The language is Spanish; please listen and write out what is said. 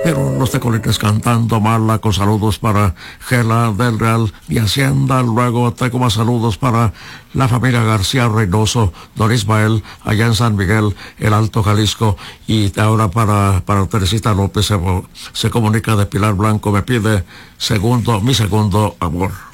pero los tecolites cantando Marla, con saludos para Gela del Real y Hacienda. Luego tengo más saludos para la familia García Reynoso, Don Ismael, allá en San Miguel, el Alto Jalisco. Y ahora para Teresita López se comunica de Pilar Blanco, me pide mi segundo amor.